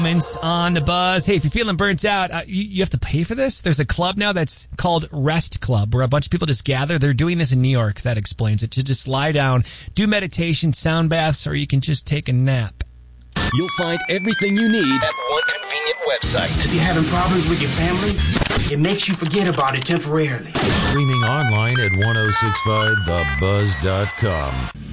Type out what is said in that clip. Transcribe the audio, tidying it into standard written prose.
On the buzz. Hey, if you're feeling burnt out, you have to pay for this. There's a club now that's called Rest Club where a bunch of people just gather. They're doing this in New York. That explains it. To just lie down, do meditation, sound baths, or you can just take a nap. You'll find everything you need at one convenient website. If you're having problems with your family, it makes you forget about it temporarily. Streaming online at 1065thebuzz.com.